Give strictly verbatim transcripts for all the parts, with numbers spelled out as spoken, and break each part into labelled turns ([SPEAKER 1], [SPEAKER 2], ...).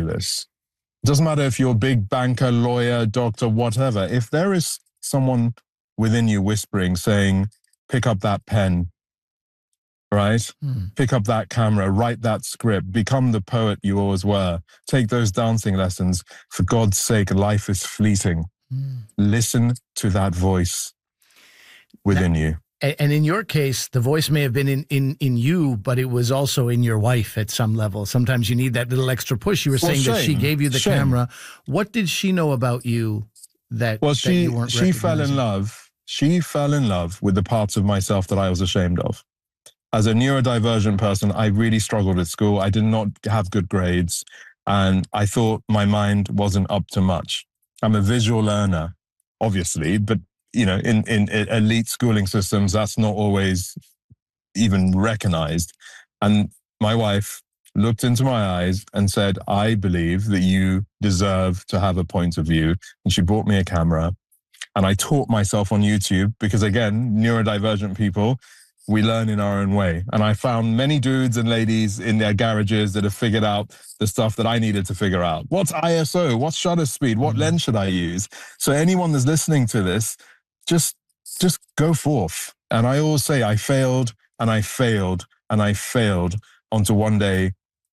[SPEAKER 1] this. It doesn't matter if you're a big banker, lawyer, doctor, whatever. If there is someone within you whispering, saying, pick up that pen, right? Mm. Pick up that camera, write that script, become the poet you always were, take those dancing lessons. For God's sake, life is fleeting. Mm. Listen to that voice within now, you.
[SPEAKER 2] And in your case, the voice may have been in, in, in you, but it was also in your wife at some level. Sometimes you need that little extra push. You were well, saying shame. that she gave you the shame. camera. What did she know about you that,
[SPEAKER 1] well,
[SPEAKER 2] that
[SPEAKER 1] she,
[SPEAKER 2] you weren't
[SPEAKER 1] she fell in love. She fell in love with the parts of myself that I was ashamed of. As a neurodivergent person, I really struggled at school. I did not have good grades, and I thought my mind wasn't up to much. I'm a visual learner, obviously, but you know, in, in elite schooling systems, that's not always even recognized. And my wife looked into my eyes and said, I believe that you deserve to have a point of view. And she bought me a camera. And I taught myself on YouTube because, again, neurodivergent people, we learn in our own way. And I found many dudes and ladies in their garages that have figured out the stuff that I needed to figure out. What's I S O? What's shutter speed? What mm-hmm. lens should I use? So anyone that's listening to this, just, just go forth. And I always say I failed and I failed and I failed onto one day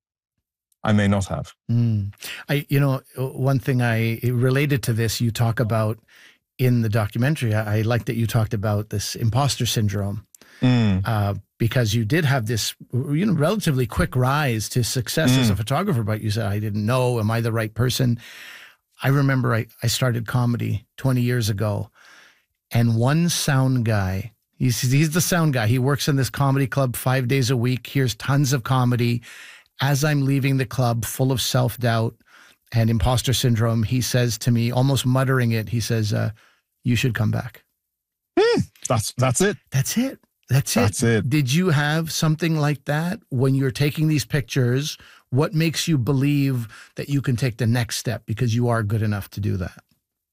[SPEAKER 1] I may not have.
[SPEAKER 2] Mm. I, you know, one thing I related to this, you talk about in the documentary, I, I like that you talked about this imposter syndrome. Mm. Uh, because you did have this, you know, relatively quick rise to success mm. as a photographer, but you said, I didn't know, am I the right person? I remember I, I started comedy twenty years ago, and one sound guy, he's, he's the sound guy. He works in this comedy club five days a week, hears tons of comedy. As I'm leaving the club full of self-doubt and imposter syndrome, he says to me, almost muttering it, he says, uh, you should come back.
[SPEAKER 1] Mm. That's, that's it.
[SPEAKER 2] That's it. That's it.
[SPEAKER 1] That's it.
[SPEAKER 2] Did you have something like that when you're taking these pictures? What makes you believe that you can take the next step because you are good enough to do that?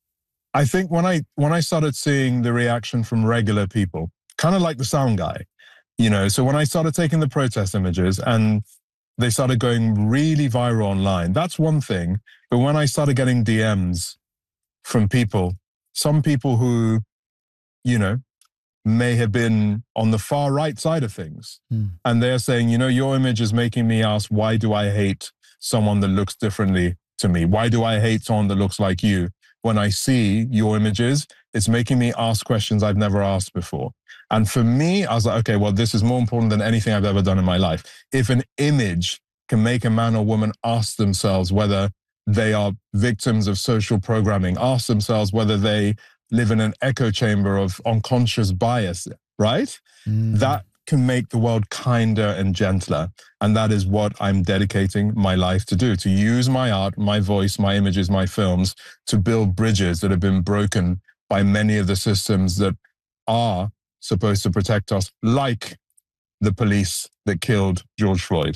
[SPEAKER 1] I think when I when I started seeing the reaction from regular people, kind of like the sound guy, you know, so when I started taking the protest images and they started going really viral online, that's one thing. But when I started getting D Ms from people, some people who, you know, may have been on the far right side of things. Mm. And they're saying, you know, your image is making me ask, why do I hate someone that looks differently to me? Why do I hate someone that looks like you? When I see your images, it's making me ask questions I've never asked before. And for me, I was like, okay, well, this is more important than anything I've ever done in my life. If an image can make a man or woman ask themselves whether they are victims of social programming, ask themselves whether they live in an echo chamber of unconscious bias, right? Mm. That can make the world kinder and gentler. And that is what I'm dedicating my life to do, to use my art, my voice, my images, my films, to build bridges that have been broken by many of the systems that are supposed to protect us, like the police that killed George Floyd.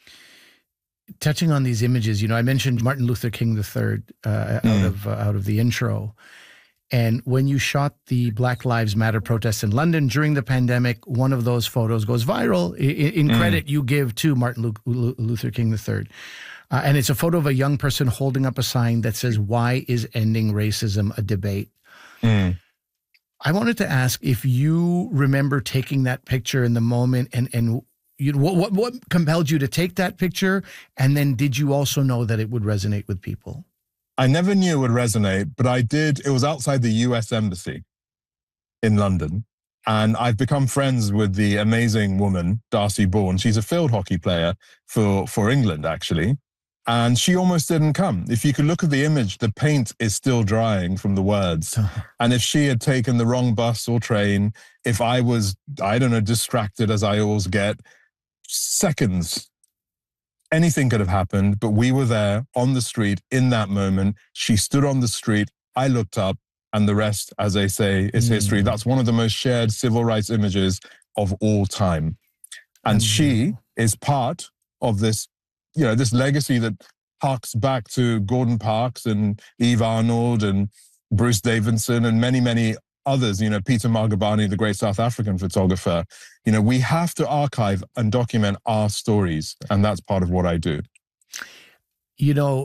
[SPEAKER 2] Touching on these images, you know, I mentioned Martin Luther King the third uh, mm. out of uh, out of the intro. And when you shot the Black Lives Matter protests in London during the pandemic, one of those photos goes viral. In, in mm. credit you give to Martin Luther King the third. Uh, and it's a photo of a young person holding up a sign that says, why is ending racism a debate? Mm. I wanted to ask if you remember taking that picture in the moment, and, and you, what, what, what compelled you to take that picture? And then did you also know that it would resonate with people?
[SPEAKER 1] I never knew it would resonate, but I did. It was outside the U S Embassy in London. And I've become friends with the amazing woman, Darcy Bourne. She's a field hockey player for, for England, actually. And she almost didn't come. If you could look at the image, the paint is still drying from the words. And if she had taken the wrong bus or train, if I was, I don't know, distracted as I always get, seconds, anything could have happened, but we were there on the street in that moment. She stood on the street, I looked up, and the rest, as they say, is mm. history. That's one of the most shared civil rights images of all time. And mm. she is part of this, you know, this legacy that harks back to Gordon Parks and Eve Arnold and Bruce Davidson and many, many others, you know, Peter Margabani, the great South African photographer. You know, we have to archive and document our stories, and that's part of what I do.
[SPEAKER 2] You know,